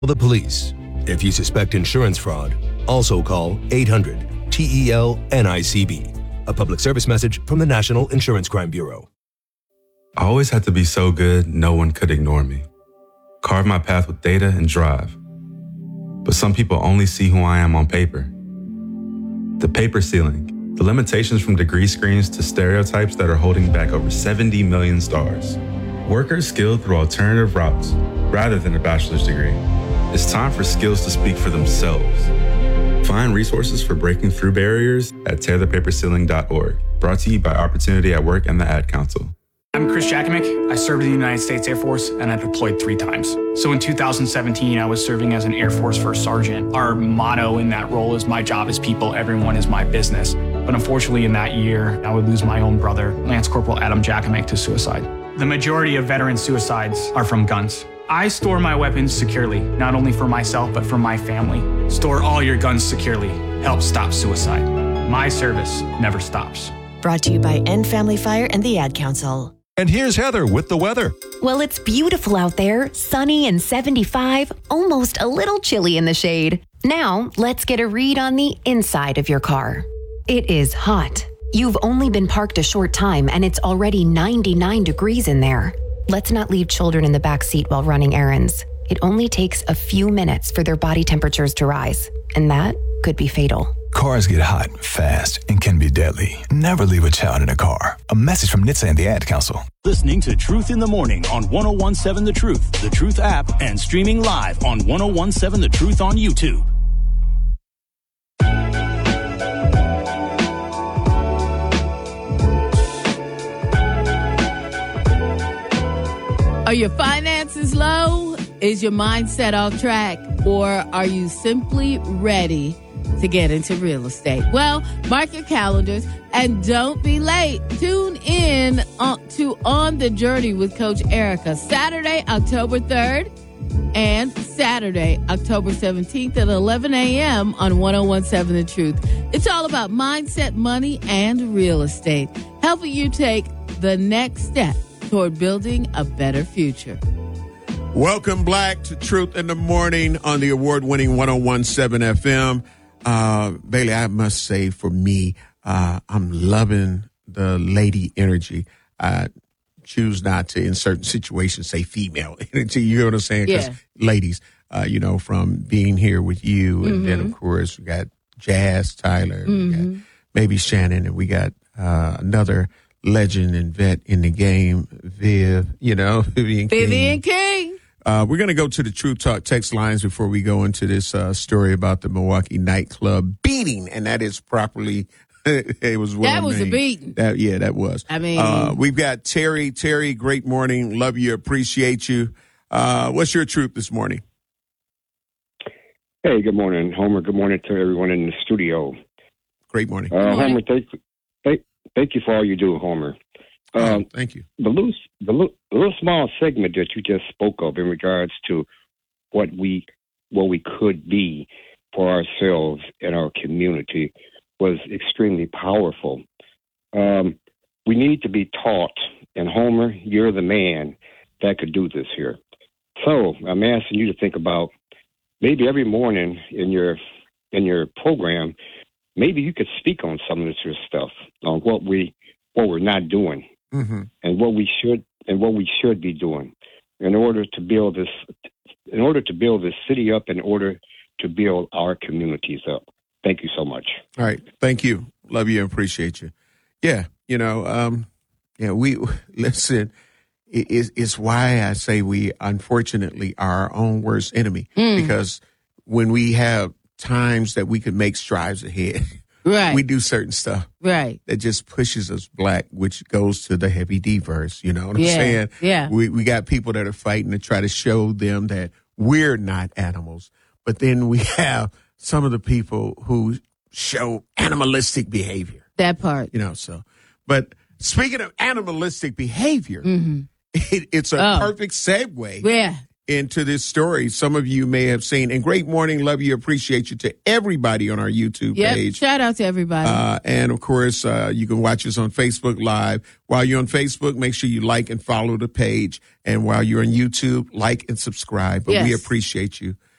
The police. If you suspect insurance fraud, also call 800-TEL-NICB. A public service message from the National Insurance Crime Bureau. I always had to be so good, no one could ignore me. Carve my path with data and drive. But some people only see who I am on paper. The paper ceiling, the limitations from degree screens to stereotypes that are holding back over 70 million stars. Workers skilled through alternative routes rather than a bachelor's degree. It's time for skills to speak for themselves. Find resources for breaking through barriers at tearthepaperceiling.org. Brought to you by Opportunity at Work and the Ad Council. I'm Chris Jakimick. I served in the United States Air Force and I deployed 3 times. So in 2017, I was serving as an Air Force First Sergeant. Our motto in that role is my job is people, everyone is my business. But unfortunately in that year, I would lose my own brother, Lance Corporal Adam Jakimick, to suicide. The majority of veteran suicides are from guns. I store my weapons securely, not only for myself, but for my family. Store all your guns securely. Help stop suicide. My service never stops. Brought to you by End Family Fire and the Ad Council. And here's Heather with the weather. Well, it's beautiful out there, sunny and 75, almost a little chilly in the shade. Now, let's get a read on the inside of your car. It is hot. You've only been parked a short time and it's already 99 degrees in there. Let's not leave children in the back seat while running errands. It only takes a few minutes for their body temperatures to rise, and that could be fatal. Cars get hot, fast, and can be deadly. Never leave a child in a car. A message from NHTSA and the Ad Council. Listening to Truth in the Morning on 101.7 The Truth, The Truth app, and streaming live on 101.7 The Truth on YouTube. Are your finances low? Is your mindset off track? Or are you simply ready to get into real estate? Well, mark your calendars and don't be late. Tune in to On the Journey with Coach Erica, Saturday, October 3rd and Saturday, October 17th at 11 a.m. on 101.7 The Truth. It's all about mindset, money, and real estate, helping you take the next step toward building a better future. Welcome, Black, to Truth in the Morning on the award-winning 101.7 FM. Bailey, I must say, for me, I'm loving the lady energy. I choose not to, in certain situations, say female energy. You know what I'm saying? Because ladies, from being here with you, and then, of course, we got Jazz Tyler, we got maybe Shannon, and we got another legend and vet in the game, Vivian King. We're going to go to the Truth Talk text lines before we go into this story about the Milwaukee nightclub beating, and that is properly. It was well that was named. A beating. That was. I mean, we've got Terry. Terry, great morning. Love you. Appreciate you. What's your truth this morning? Hey, good morning, Homer. Good morning to everyone in the studio. Great morning. Homer, thank you for all you do, Homer. Thank you. The little small segment that you just spoke of in regards to what we could be for ourselves and our community was extremely powerful. We need to be taught, and Homer, you're the man that could do this here. So I'm asking you to think about maybe every morning in your program, maybe you could speak on some of this stuff, on what we're not doing, and what we should be doing in order to build this city up, in order to build our communities up. Thank you so much. All right. Thank you. Love you and appreciate you. Yeah. We listen. It's why I say we unfortunately are our own worst enemy, because when we have times that we could make strides ahead, right, we do certain stuff, right, that just pushes us Black, which goes to the heavy D verse. You know what I'm saying? Yeah. We got people that are fighting to try to show them that we're not animals, but then we have some of the people who show animalistic behavior. That part. But speaking of animalistic behavior, it's a perfect segue into this story some of you may have seen. And great morning, love you, appreciate you to everybody on our YouTube page. Shout out to everybody. And, of course, you can watch us on Facebook Live. While you're on Facebook, make sure you like and follow the page. And while you're on YouTube, like and subscribe. But we appreciate you.